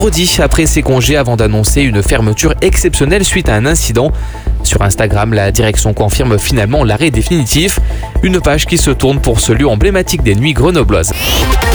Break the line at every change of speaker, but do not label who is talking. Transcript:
Vendredi après ses congés avant d'annoncer une fermeture exceptionnelle suite à un incident. Sur Instagram, la direction confirme finalement l'arrêt définitif. Une page qui se tourne pour ce lieu emblématique des nuits grenobloises.